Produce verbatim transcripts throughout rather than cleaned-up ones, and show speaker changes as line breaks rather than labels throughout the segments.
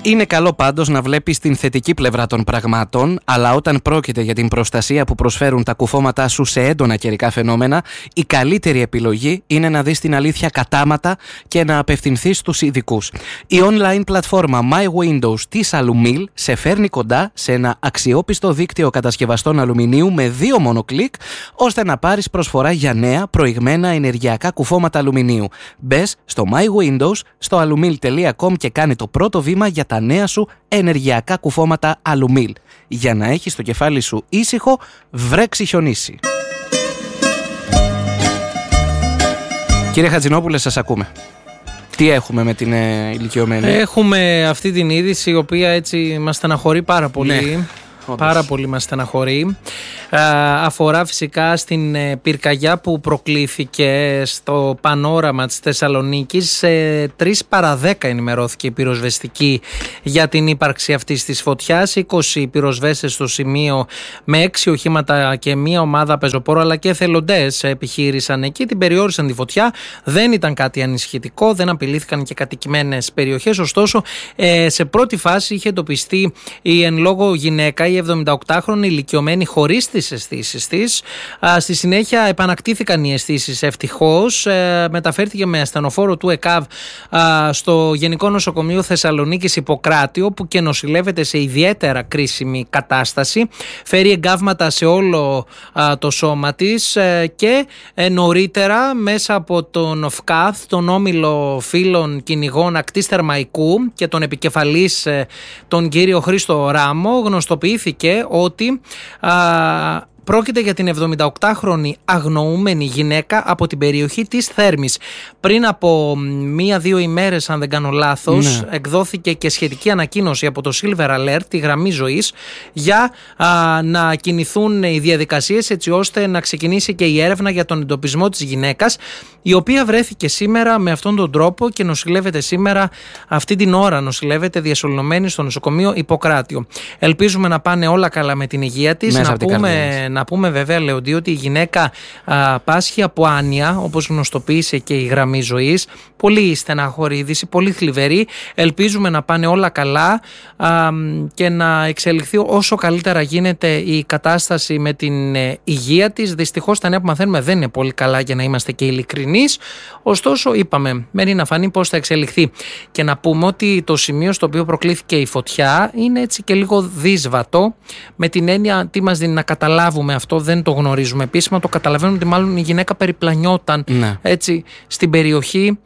Είναι καλό πάντως να βλέπεις την θετική πλευρά των πραγμάτων, αλλά όταν πρόκειται για την προστασία που προσφέρουν τα κουφώματά σου σε έντονα καιρικά φαινόμενα, η καλύτερη επιλογή είναι να δεις την αλήθεια κατάματα και να απευθυνθείς στους ειδικούς. Η online πλατφόρμα My Windows της Alumil σε φέρνει κοντά σε ένα αξιόπιστο δίκτυο κατασκευαστών αλουμινίου με δύο μόνο κλικ, ώστε να πάρεις προσφορά για νέα προηγμένα ενεργειακά κουφώματα αλουμινίου. Μπες στο My Windows, στο alumil τελεία com και κάνε το πρώτο βήμα για τα νέα σου ενεργειακά κουφώματα Alumil. Για να έχεις το κεφάλι σου ήσυχο, βρε ξιχιονίσει. Κύριε Χατζηνόπουλε, σας ακούμε. Τι έχουμε με την ε, ηλικιωμένη?
Έχουμε αυτή την είδηση η οποία έτσι μας στεναχωρεί πάρα πολύ. Ναι. Πάρα πολύ μας στεναχωρεί. Αφορά φυσικά στην πυρκαγιά που προκλήθηκε στο πανόραμα της Θεσσαλονίκης. Σε τρεις παρά δέκα ενημερώθηκε η πυροσβεστική για την ύπαρξη αυτής της φωτιάς. είκοσι πυροσβέστες στο σημείο με έξι οχήματα και μία ομάδα πεζοπόρων αλλά και εθελοντές επιχείρησαν εκεί. Την περιόρισαν τη φωτιά. Δεν ήταν κάτι ανησυχητικό, δεν απειλήθηκαν και κατοικημένες περιοχές. Ωστόσο, σε πρώτη φάση είχε εντοπιστεί η εν λόγω γυναίκα, η εβδομηνταοκτάχρονη ηλικιωμένη, χωρίς τις αισθήσεις της. Στη συνέχεια επανακτήθηκαν οι αισθήσεις ευτυχώς. Μεταφέρθηκε με ασθενοφόρο του ΕΚΑΒ στο Γενικό Νοσοκομείο Θεσσαλονίκης Ιπποκράτιο, που και νοσηλεύεται σε ιδιαίτερα κρίσιμη κατάσταση. Φέρει εγκάβματα σε όλο το σώμα της και νωρίτερα μέσα από τον ΦΚΑΘ, τον Όμιλο Φίλων Κυνηγών Ακτής Θερμαϊκού και τον επικεφαλής, τον κύριο Χρήστο Ράμο, γνωστοποιήθηκε ότι α, πρόκειται για την εβδομηνταοκτάχρονη αγνοούμενη γυναίκα από την περιοχή της Θέρμης. Πριν από μία-δύο ημέρες, αν δεν κάνω λάθος, ναι. εκδόθηκε και σχετική ανακοίνωση από το Silver Alert, τη γραμμή ζωής, για α, να κινηθούν οι διαδικασίες έτσι ώστε να ξεκινήσει και η έρευνα για τον εντοπισμό της γυναίκας, η οποία βρέθηκε σήμερα με αυτόν τον τρόπο και νοσηλεύεται σήμερα, αυτή την ώρα νοσηλεύεται διασωληνωμένη στο νοσοκομείο Ιπποκράτιο. Ελπίζουμε να πάνε όλα καλά με την υγεία της. Να πούμε, να πούμε βέβαια, Λεοντή, ότι η γυναίκα α, πάσχει από άνοια, όπως γνωστοποίησε και η γραμμή ζωής. Πολύ στενάχωρη είδηση, πολύ θλιβερή. Ελπίζουμε να πάνε όλα καλά α, και να εξελιχθεί όσο καλύτερα γίνεται η κατάσταση με την ε, υγεία της. Δυστυχώς τα νέα που μαθαίνουμε δεν είναι πολύ καλά, για να είμαστε και ειλικρινείς. Ωστόσο, είπαμε, μένει να φανεί πώς θα εξελιχθεί. Και να πούμε ότι το σημείο στο οποίο προκλήθηκε η φωτιά είναι έτσι και λίγο δύσβατο, με την έννοια τι μας δίνει να καταλάβουμε αυτό, δεν το γνωρίζουμε επίσημα. Το καταλαβαίνουμε ότι μάλλον η γυναίκα περιπλανιόταν, ναι. έτσι, στην περιοχή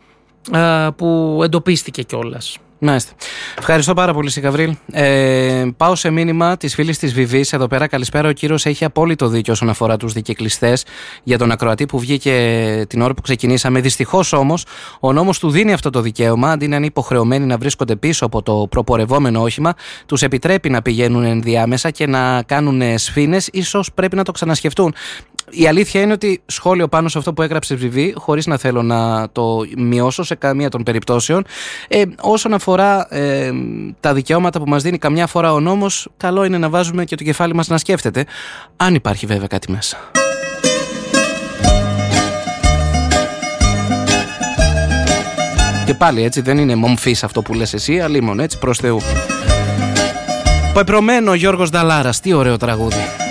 α, που εντοπίστηκε κιόλας.
Μάλιστα. Ευχαριστώ πάρα πολύ, Σικαβρίλ. Ε, πάω σε μήνυμα της φίλης της Βιβής. Εδώ πέρα, καλησπέρα. Ο κύριος έχει απόλυτο δίκιο όσον αφορά τους δικαικλιστές για τον ακροατή που βγήκε την ώρα που ξεκινήσαμε. Δυστυχώς όμως, ο νόμος του δίνει αυτό το δικαίωμα. Αντί να είναι υποχρεωμένοι να βρίσκονται πίσω από το προπορευόμενο όχημα, τους επιτρέπει να πηγαίνουν ενδιάμεσα και να κάνουν σφήνες. Ίσως πρέπει να το ξανασκεφτούν. Η αλήθεια είναι ότι σχόλιο πάνω σε αυτό που έγραψε Βιβή, χωρίς να θέλω να το μειώσω σε καμία των περιπτώσεων, ε, όσον αφορά ε, τα δικαιώματα που μας δίνει καμιά φορά ο νόμος, καλό είναι να βάζουμε και το κεφάλι μας να σκέφτεται, αν υπάρχει βέβαια κάτι μέσα. Και πάλι έτσι, δεν είναι μομφής αυτό που λες εσύ, αλλήμον έτσι, προς Θεού. Πεπρωμένο Γιώργος Νταλάρας, τι ωραίο τραγούδι.